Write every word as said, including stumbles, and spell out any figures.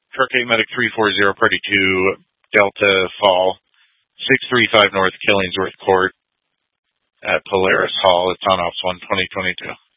Kirk eight Medic three four zero, Party two, Delta Fall, six three five North Killingsworth Court at Polaris Hall. It's on Ops one twenty twenty-two.